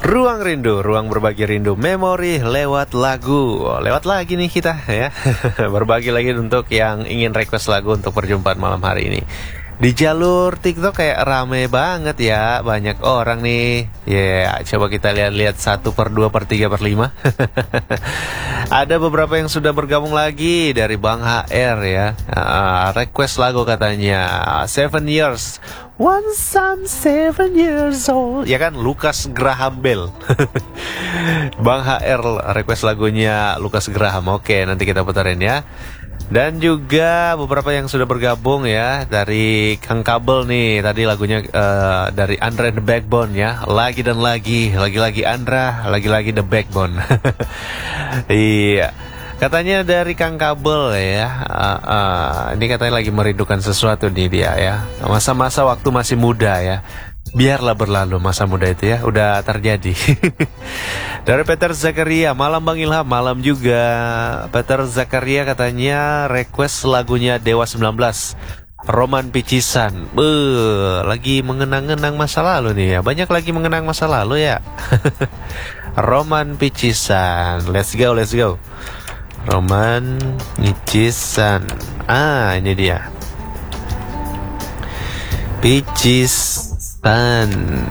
Ruang Rindu, ruang berbagi rindu, memori lewat lagu. Lewat lagi nih kita ya. Berbagi lagi untuk yang ingin request lagu untuk perjumpaan malam hari ini. Di jalur TikTok kayak rame banget ya, banyak orang nih. Coba kita lihat-lihat 1/2/3/5. Ada beberapa yang sudah bergabung lagi dari Bang HR ya. Request lagu katanya 7 years. Once I'm 7 years old. Ya kan, Lucas Graham Bell. Bang HR request lagunya Lucas Graham. Oke, nanti kita putarin ya. Dan juga beberapa yang sudah bergabung ya, dari Kang Kabel nih. Tadi lagunya dari Andra The Backbone ya. Lagi dan lagi Andra, lagi The Backbone. Iya. Katanya dari Kang Kabel ya. Ini katanya lagi merindukan sesuatu nih dia ya. Masa-masa waktu masih muda ya. Biarlah berlalu masa muda itu ya. Udah terjadi. Dari Peter Zakaria, malam Bang Ilham, malam juga. Peter Zakaria katanya request lagunya Dewa 19, Roman Picisan. Lagi mengenang-enang masa lalu nih ya. Banyak lagi mengenang masa lalu ya. Roman Picisan. Let's go. Roman Picisan. Ini dia. Picisan.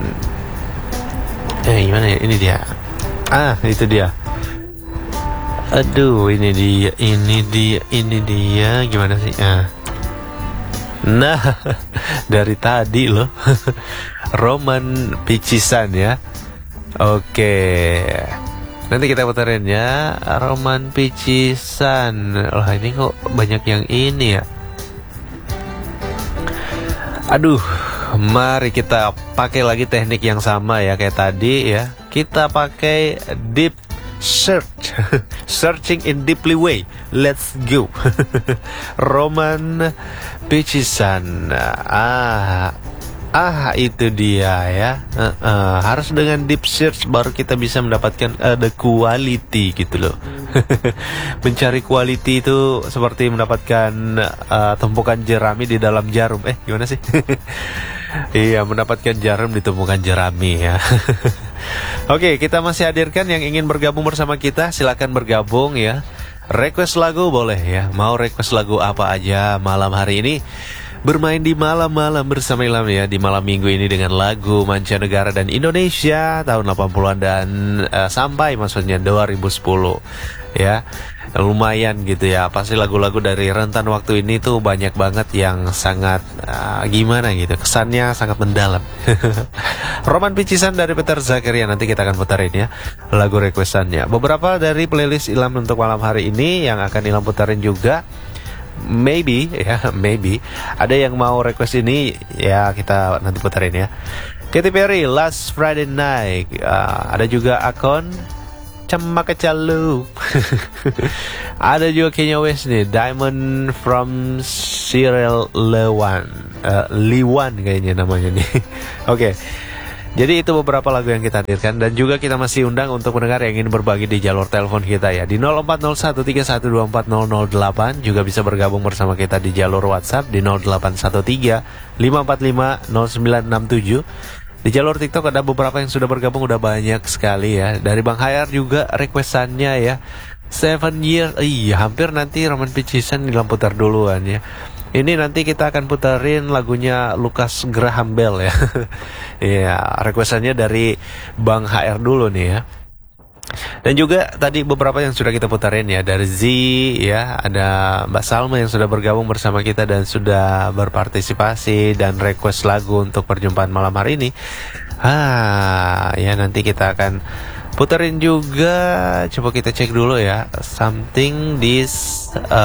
Gimana ya? Ini dia. Itu dia. Aduh, ini dia. Gimana sih? Nah, dari tadi loh. Roman Picisan ya. Oke. Nanti kita putarin ya. Roman Picisan. Ini kok banyak yang ini ya. Aduh, mari kita pakai lagi teknik yang sama ya kayak tadi ya. Kita pakai deep search. Searching in deeply way. Let's go. Roman Picisan. Itu dia ya. Harus dengan deep search baru kita bisa mendapatkan the quality gitu loh. Mencari quality itu seperti mendapatkan tumpukan jerami di dalam jarum. Gimana sih? Iya, mendapatkan jarum di tumpukan jerami ya. Oke, kita masih hadirkan yang ingin bergabung bersama kita. Silakan bergabung ya. Request lagu boleh ya. Mau request lagu apa aja malam hari ini. Bermain di malam-malam bersama Ilham ya. Di malam minggu ini dengan lagu mancanegara dan Indonesia tahun 80-an dan sampai maksudnya 2010 ya. Lumayan gitu ya. Pasti lagu-lagu dari rentan waktu ini tuh banyak banget yang sangat gimana gitu, kesannya sangat mendalam. Roman Picisan dari Peter Zakaria. Nanti kita akan putarin ya lagu requestannya. Beberapa dari playlist Ilham untuk malam hari ini yang akan Ilham putarin juga. Maybe ada yang mau request ini ya, kita nanti putarin ya. Katy Perry, Last Friday Night. Ada juga Akon, Cemakacalu. Ada juga Kanye West nih, Diamond from Sierra Leone. Liwan kayaknya namanya nih. Oke. Jadi itu beberapa lagu yang kita hadirkan. Dan juga kita masih undang untuk pendengar yang ingin berbagi di jalur telepon kita ya. Di 0401312008. Juga bisa bergabung bersama kita di jalur WhatsApp di 0813-545-0967. Di jalur TikTok ada beberapa yang sudah bergabung, udah banyak sekali ya. Dari Bang Hayar juga requestannya ya, 7 years. Hampir nanti Roman Picisan dilamputar duluan ya. Ini nanti kita akan putarin lagunya Lucas Graham Bell ya. Iya, requestannya dari Bang HR dulu nih ya. Dan juga tadi beberapa yang sudah kita putarin ya, dari Z ya, ada Mbak Salma yang sudah bergabung bersama kita dan sudah berpartisipasi dan request lagu untuk perjumpaan malam hari ini. Ya nanti kita akan putarin juga. Coba kita cek dulu ya. Something this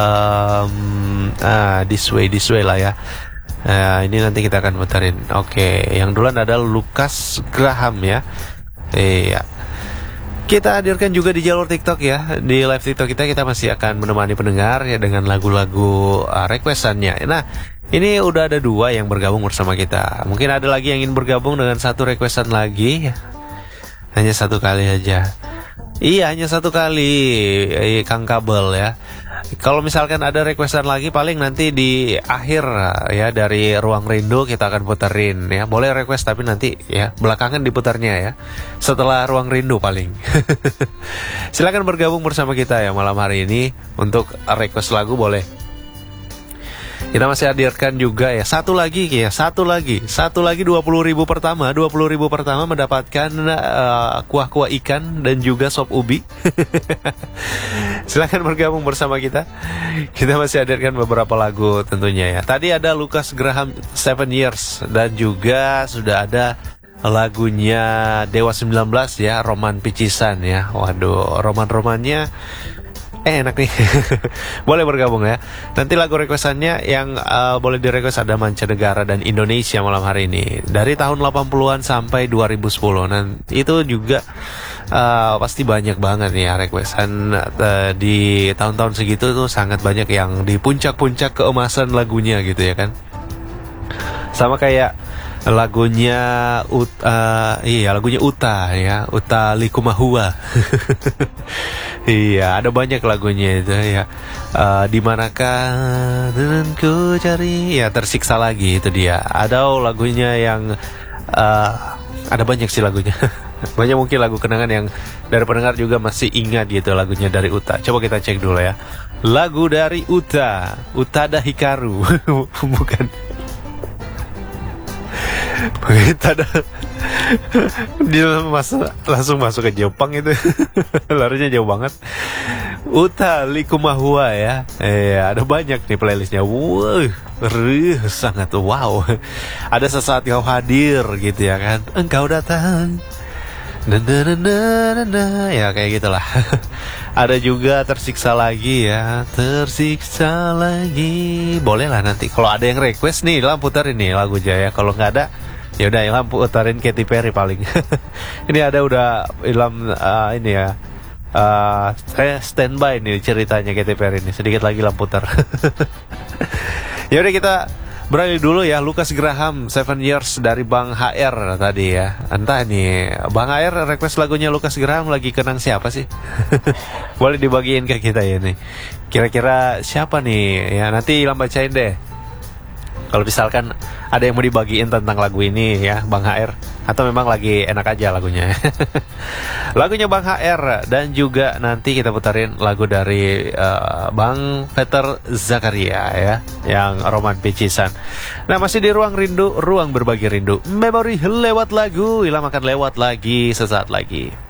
this way lah ya. Ini nanti kita akan putarin. Oke, yang duluan adalah Lucas Graham ya. Iya. Kita hadirkan juga di jalur TikTok ya. Di live TikTok kita masih akan menemani pendengar ya dengan lagu-lagu requestannya. Nah, ini udah ada 2 yang bergabung bersama kita. Mungkin ada lagi yang ingin bergabung dengan 1 requestan lagi. Hanya 1 kali aja. Iya, hanya 1 kali. Kang Kabel ya. Kalau misalkan ada requestan lagi, paling nanti di akhir ya dari Ruang Rindu kita akan puterin ya. Boleh request tapi nanti ya belakangan diputarnya ya. Setelah Ruang Rindu paling. Silakan bergabung bersama kita ya malam hari ini untuk request lagu boleh. Kita masih hadirkan juga ya satu lagi 20.000 pertama mendapatkan kuah-kuah ikan dan juga sop ubi. Silakan bergabung bersama kita. Kita masih hadirkan beberapa lagu tentunya ya. Tadi ada Lucas Graham 7 Years dan juga sudah ada lagunya Dewa 19 ya, Roman Picisan ya. Waduh, roman-romannya enak nih. Boleh bergabung ya. Nanti lagu requestannya yang boleh di-request ada mancanegara dan Indonesia malam hari ini. Dari tahun 80-an sampai 2010. Dan itu juga pasti banyak banget nih ya requestan di tahun-tahun segitu tuh sangat banyak yang di puncak-puncak keemasan lagunya gitu ya kan. Sama kayak lagunya lagunya Uta ya, Uta Likumahua. Iya, ada banyak lagunya itu ya. Di manakah dengan ku cari ya, tersiksa lagi itu dia. Ada lagunya yang ada banyak sih lagunya. Banyak mungkin lagu kenangan yang dari pendengar juga masih ingat gitu lagunya dari Uta. Coba kita cek dulu ya. Lagu dari Uta, Utada Hikaru. Bukan. Dia langsung masuk ke Jepang itu. Larinya jauh banget. Uta Likumahua ya. Ada banyak nih playlistnya. Wow, sangat wow. Ada Sesaat Kau Hadir gitu ya kan. Engkau datang. Ya kayak gitulah. Ada juga Tersiksa Lagi ya. Tersiksa Lagi. Boleh lah nanti kalau ada yang request nih Ilham puterin nih lagunya ya. Kalau nggak ada ya udah Ilham putarin Katy Perry paling. Ini ada udah Ilham ini ya. Saya standby nih ceritanya Katy Perry ini. Sedikit lagi Ilham putar. Ya udah kita beralih dulu ya. Lucas Graham 7 Years dari Bang HR tadi ya. Entah nih Bang HR request lagunya Lucas Graham lagi kenang siapa sih? Boleh dibagiin ke kita ya nih. Kira-kira siapa nih? Ya nanti Ilham bacain deh. Kalau misalkan ada yang mau dibagiin tentang lagu ini ya Bang HR, atau memang lagi enak aja lagunya. Lagunya Bang HR. Dan juga nanti kita putarin lagu dari Bang Peter Zakaria ya, yang Roman Picisan. Nah masih di Ruang Rindu, ruang berbagi rindu, memori lewat lagu. Ilham akan lewat lagi sesaat lagi.